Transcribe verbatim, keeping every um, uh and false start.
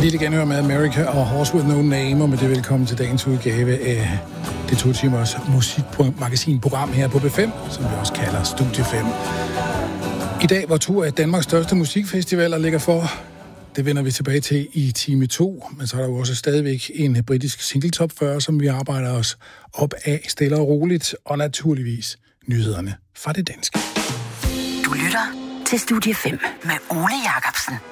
Lige igen høre med America og Horse With No Name, og med det velkommen til dagens udgave af det to timers musikmagasinprogram her på B fem, som vi også kalder Studie fem. I dag, hvor to af Danmarks største musikfestivaler ligger for, det vender vi tilbage til i time to, men så er der jo også stadigvæk en britisk single top fyrre, som vi arbejder os op af stille og roligt, og naturligvis nyhederne fra det danske. Du lytter til Studie fem med Ole Jacobsen.